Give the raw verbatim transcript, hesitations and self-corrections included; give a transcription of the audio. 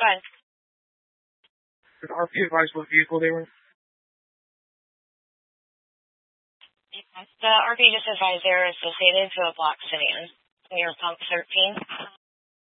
ahead. Could R P advise what vehicle they were? The R P just advised they're associated to a black sedan near pump thirteen.